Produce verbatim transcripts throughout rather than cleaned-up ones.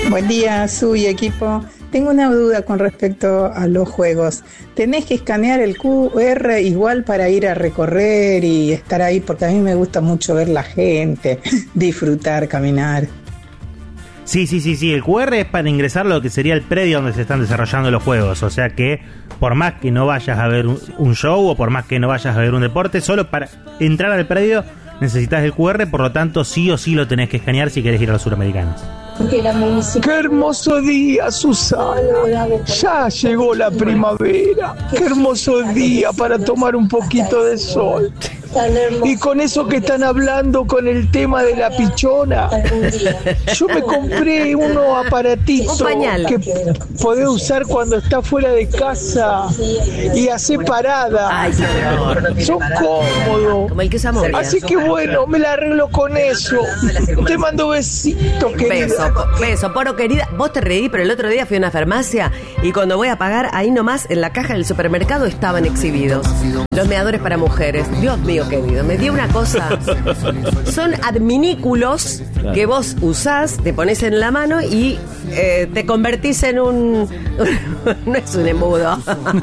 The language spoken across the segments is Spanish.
Buen día, Su y equipo. Tengo una duda con respecto a los juegos. ¿Tenés que escanear el Q R igual para ir a recorrer y estar ahí? Porque a mí me gusta mucho ver la gente, disfrutar, caminar. Sí, sí, sí, sí. El Q R es para ingresar a lo que sería el predio donde se están desarrollando los juegos. O sea que por más que no vayas a ver un show o por más que no vayas a ver un deporte, solo para entrar al predio necesitas el Q R. Por lo tanto, sí o sí lo tenés que escanear si querés ir a los Suramericanos. Qué hermoso día, Susana. Ya llegó la primavera. Qué hermoso día para tomar un poquito de sol. Y con eso que están hablando con el tema de la pichona, yo me compré unos aparatitos que podés usar cuando estás fuera de casa y hacer parada. Ay, son cómodos. Como el que Así que bueno, me la arreglo con eso. Te mando besitos, querida. Beso, beso, poro querida. Vos te reí, pero el otro día fui a una farmacia y cuando voy a pagar, ahí nomás en la caja del supermercado estaban exhibidos los meadores para mujeres. Dios mío querido, me dio una cosa. Son adminículos que vos usás, te pones en la mano y eh, te convertís en un... no es un embudo.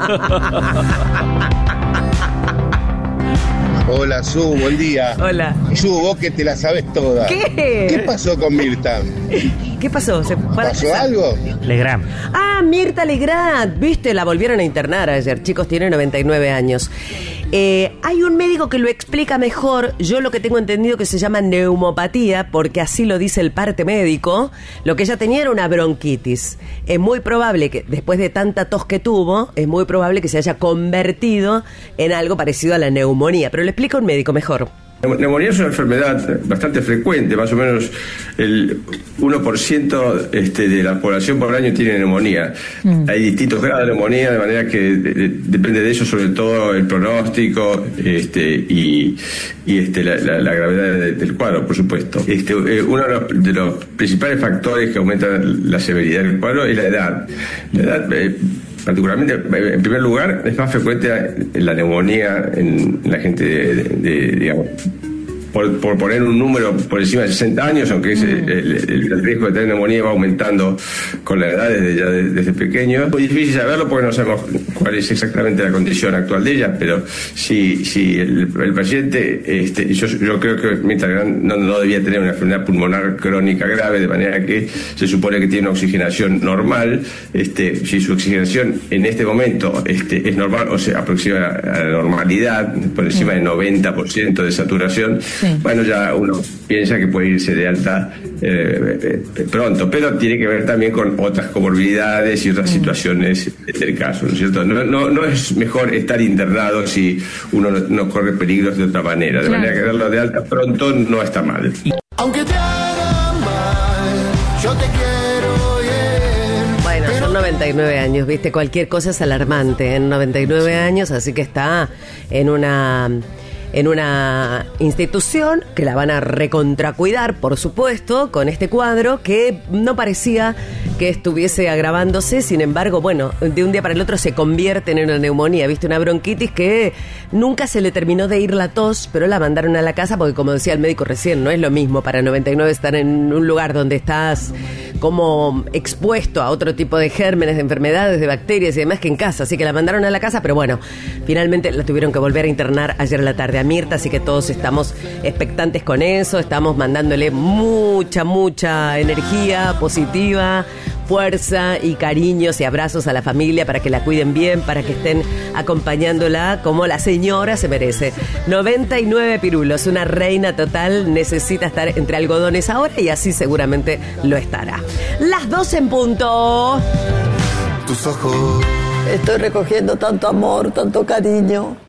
Hola, Su, buen día. Hola. Su, vos que te la sabes toda. ¿Qué? ¿Qué pasó con Mirta? ¿Qué pasó? ¿Se ¿Pasó algo? Legrand. Ah, Mirta Legrand. Viste, la volvieron a internar ayer. Chicos, tiene noventa y nueve años. Eh, hay un médico que lo explica mejor. Yo lo que tengo entendido que se llama neumopatía, porque así lo dice el parte médico. Lo que ella tenía era una bronquitis. Es muy probable que después de tanta tos que tuvo, es muy probable que se haya convertido en algo parecido a la neumonía. Pero le explica un médico mejor. La neumonía es una enfermedad bastante frecuente, más o menos el uno por ciento este, de la población por año tiene neumonía. Mm. Hay distintos grados de neumonía, de manera que de, de, depende de eso sobre todo el pronóstico este, y, y este, la, la, la gravedad de, del cuadro, por supuesto. Este, eh, uno de los, de los principales factores que aumentan la severidad del cuadro es la edad. La edad eh, particularmente, en primer lugar, es más frecuente la neumonía en la gente de, de, de digamos, por, por poner un número por encima de sesenta años, aunque es el, el, el riesgo de tener neumonía va aumentando con la edad desde, ya desde, desde pequeño. Es muy difícil saberlo porque no sabemos cuál es exactamente la condición actual de ella, pero si, si el, el paciente, este, yo, yo creo que Mirta Legrand no, no debía tener una enfermedad pulmonar crónica grave, de manera que se supone que tiene una oxigenación normal. Este, si su oxigenación en este momento este, es normal o se aproxima a la normalidad, por encima del noventa por ciento de saturación, sí. Bueno, ya uno piensa que puede irse de alta eh, eh, pronto, pero tiene que ver también con otras comorbilidades y otras mm. situaciones del caso, ¿no es cierto? No, no, no es mejor estar internado si uno no, no corre peligros de otra manera, de claro. manera que darlo de alta pronto no está mal. Aunque te haga mal, yo te quiero bien. Bueno, son noventa y nueve años, ¿viste? Cualquier cosa es alarmante en noventa y nueve sí. años, así que está en una... en una institución que la van a recontracuidar, por supuesto, con este cuadro que no parecía que estuviese agravándose. Sin embargo, bueno, de un día para el otro se convierte en una neumonía, ¿viste? Una bronquitis que nunca se le terminó de ir la tos, pero la mandaron a la casa porque, como decía el médico recién, no es lo mismo para noventa y nueve estar en un lugar donde estás como expuesto a otro tipo de gérmenes, de enfermedades, de bacterias y demás que en casa. Así que la mandaron a la casa, pero bueno, finalmente la tuvieron que volver a internar ayer a la tarde a Mirta, así que todos estamos expectantes con eso, estamos mandándole mucha, mucha energía positiva, fuerza y cariños y abrazos a la familia para que la cuiden bien, para que estén acompañándola como la señora se merece. noventa y nueve pirulos, una reina total, necesita estar entre algodones ahora y así seguramente lo estará. Las dos en punto. Tus ojos. Estoy recogiendo tanto amor, tanto cariño.